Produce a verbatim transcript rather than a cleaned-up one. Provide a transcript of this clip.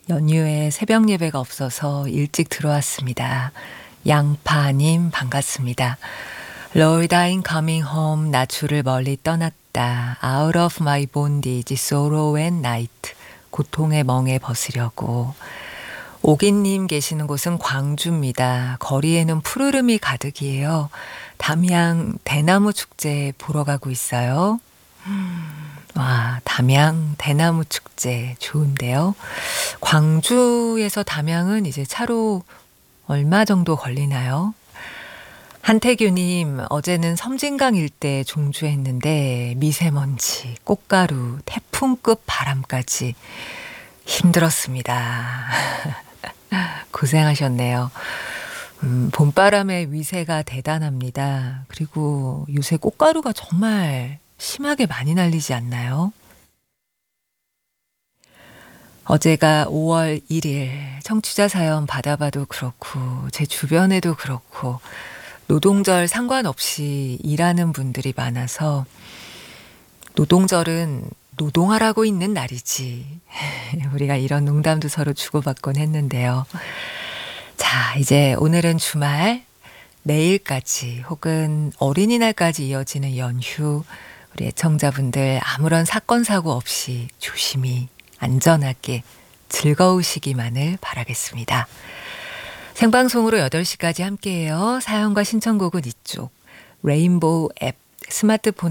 연휴에 새벽 예배가 없어서 일찍 들어왔습니다. 양파님 반갑습니다. Lord, I'm coming home. 나 주를 멀리 떠났다. Out of my bondage, sorrow and night. 고통의 멍에 벗으려고. 오기님 계시는 곳은 광주입니다. 거리에는 푸르름이 가득이에요. 담양 대나무 축제 보러 가고 있어요. 와, 담양 대나무 축제 좋은데요. 광주에서 담양은 이제 차로 얼마 정도 걸리나요? 한태규님, 어제는 섬진강 일대 종주했는데 미세먼지, 꽃가루, 태풍급 바람까지 힘들었습니다. 고생하셨네요. 음, 봄바람의 위세가 대단합니다. 그리고 요새 꽃가루가 정말 심하게 많이 날리지 않나요? 어제가 오월 일일 청취자 사연 받아봐도 그렇고 제 주변에도 그렇고 노동절 상관없이 일하는 분들이 많아서 노동절은 노동하라고 있는 날이지. 우리가 이런 농담도 서로 주고받곤 했는데요. 자, 이제 오늘은 주말, 내일까지 혹은 어린이날까지 이어지는 연휴, 우리 애청자분들 아무런 사건 사고 없이 조심히 안전하게 즐거우시기만을 바라겠습니다. 생방송으로 여덟 시까지 함께해요. 사연과 신청곡은 이쪽 레인보우 앱 스마트폰